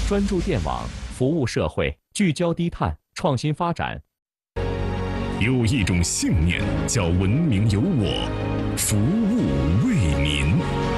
专注电网，服务社会，聚焦低碳，创新发展。 有一种信念叫文明有我，服务为民。